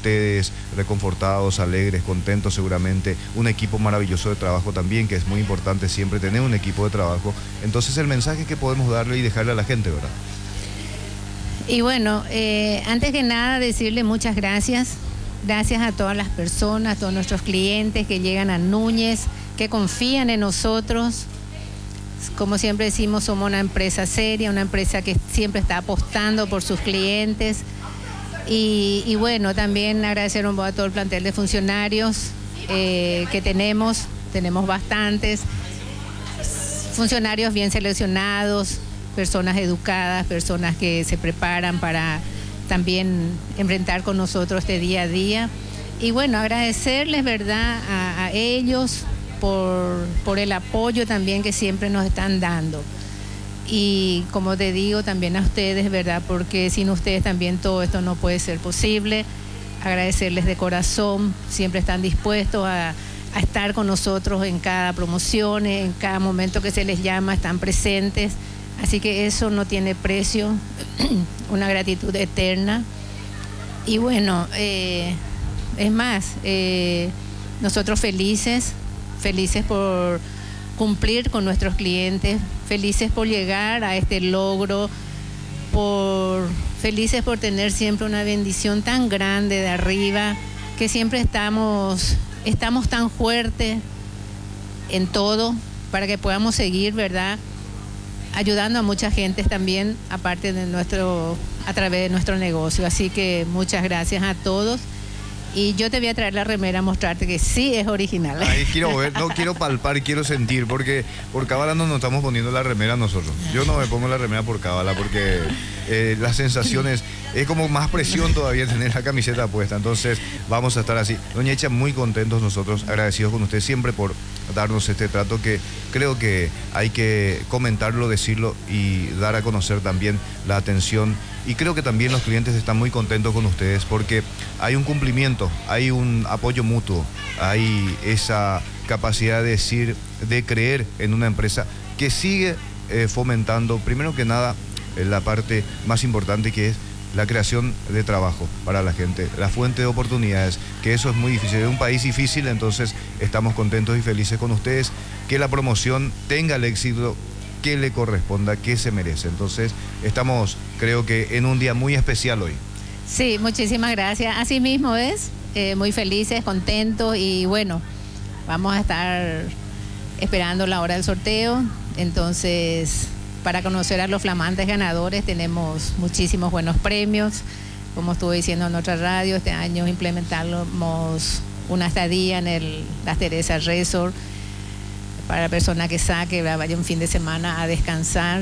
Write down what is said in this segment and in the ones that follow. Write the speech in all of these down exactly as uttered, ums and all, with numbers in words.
ustedes reconfortados, alegres, contentos seguramente, un equipo maravilloso de trabajo también, que es muy importante siempre tener un equipo de trabajo. Entonces el mensaje que podemos darle y dejarle a la gente, ¿verdad? Y bueno, eh, antes que nada decirle muchas gracias, gracias a todas las personas, a todos nuestros clientes que llegan a Núñez, que confían en nosotros. Como siempre decimos, somos una empresa seria, una empresa que siempre está apostando por sus clientes. Y, y bueno, también agradecer un poco a todo el plantel de funcionarios eh, que tenemos, tenemos bastantes, funcionarios bien seleccionados, personas educadas, personas que se preparan para también enfrentar con nosotros este día a día. Y bueno, agradecerles, ¿verdad?, a, a ellos por, por el apoyo también que siempre nos están dando. Y como te digo, también a ustedes, ¿verdad?, porque sin ustedes también todo esto no puede ser posible. Agradecerles de corazón, siempre están dispuestos a, a estar con nosotros en cada promoción, en cada momento que se les llama, están presentes. Así que eso no tiene precio, una gratitud eterna. Y bueno, eh, es más, eh, nosotros felices, felices por cumplir con nuestros clientes, felices por llegar a este logro, por, felices por tener siempre una bendición tan grande de arriba, que siempre estamos, estamos tan fuertes en todo para que podamos seguir, ¿verdad?, ayudando a mucha gente también, aparte de nuestro, a través de nuestro negocio. Así que muchas gracias a todos. Y yo te voy a traer la remera a mostrarte que sí es original. Ahí quiero ver, no quiero palpar, quiero sentir, porque por cábala no nos estamos poniendo la remera nosotros. Yo no me pongo la remera por cábala porque eh, las sensaciones, es como más presión todavía tener la camiseta puesta. Entonces vamos a estar así. Doña Echa, muy contentos nosotros, agradecidos con usted siempre por darnos este trato que creo que hay que comentarlo, decirlo y dar a conocer también la atención. Y creo que también los clientes están muy contentos con ustedes porque hay un cumplimiento, hay un apoyo mutuo, hay esa capacidad de decir, de creer en una empresa que sigue eh, fomentando, primero que nada, eh, la parte más importante, que es la creación de trabajo para la gente, la fuente de oportunidades, que eso es muy difícil. Es un país difícil, entonces estamos contentos y felices con ustedes, que la promoción tenga el éxito que le corresponda, que se merece. Entonces estamos, creo que en un día muy especial hoy. Sí, muchísimas gracias. Así mismo es, eh, muy felices, contentos y bueno, vamos a estar esperando la hora del sorteo. Entonces, para conocer a los flamantes ganadores tenemos muchísimos buenos premios. Como estuve diciendo en otra radio, este año implementamos una estadía en el Las Teresas Resort para la persona que saque, vaya un fin de semana a descansar.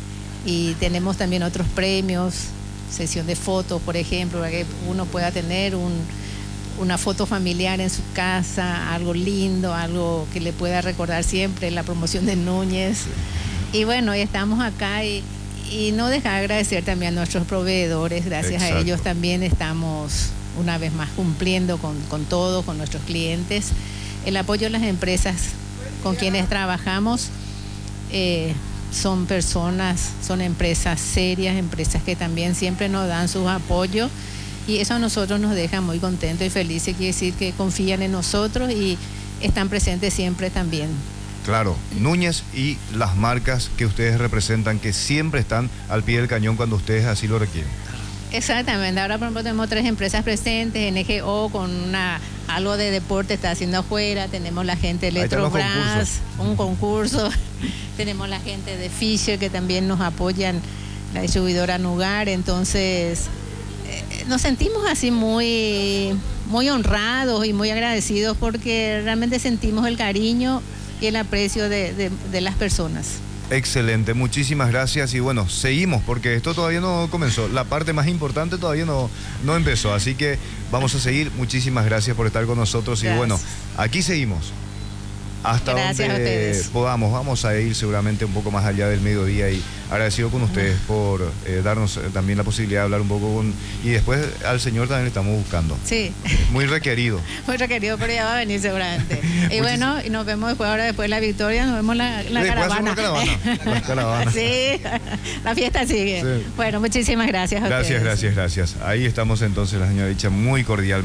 Y tenemos también otros premios, sesión de fotos, por ejemplo, para que uno pueda tener un, una foto familiar en su casa, algo lindo, algo que le pueda recordar siempre la promoción de Núñez. Y bueno, y estamos acá y, y no dejar de agradecer también a nuestros proveedores, gracias Exacto. a ellos también estamos una vez más cumpliendo con, con todo, con nuestros clientes. El apoyo de las empresas con quienes trabajamos eh, son personas, son empresas serias, empresas que también siempre nos dan su apoyo y eso a nosotros nos deja muy contentos y felices, quiere decir que confían en nosotros y están presentes siempre también. Claro, Núñez y las marcas que ustedes representan, que siempre están al pie del cañón cuando ustedes así lo requieren. Exactamente, ahora por ejemplo tenemos tres empresas presentes, N G O con una, algo de deporte está haciendo afuera, tenemos la gente de Electrobras, un concurso, tenemos la gente de Fisher que también nos apoyan, la distribuidora Nugar, entonces eh, nos sentimos así muy, muy honrados y muy agradecidos porque realmente sentimos el cariño y el aprecio de, de, de las personas. Excelente, muchísimas gracias y bueno, seguimos porque esto todavía no comenzó, la parte más importante todavía no, no empezó, así que vamos a seguir. Muchísimas gracias por estar con nosotros y gracias. Bueno, aquí seguimos hasta gracias donde podamos, vamos a ir seguramente un poco más allá del mediodía y agradecido con ustedes uh-huh. por eh, darnos también la posibilidad de hablar un poco con, y después al señor también le estamos buscando. Sí. Muy requerido. Muy requerido, pero ya va a venir seguramente. Y bueno, y nos vemos después, ahora después de la victoria, nos vemos la, la caravana. La caravana. La caravana. Sí, la fiesta sigue. Sí. Bueno, muchísimas gracias a Gracias, ustedes. gracias, gracias. Ahí estamos entonces, la señora Echa, muy cordial.